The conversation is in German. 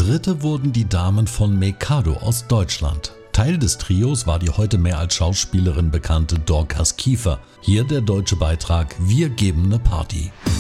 Dritte wurden die Damen von Mikado aus Deutschland. Teil des Trios war die heute mehr als Schauspielerin bekannte Dorcas Kiefer. Hier der deutsche Beitrag Wir geben 'ne Party.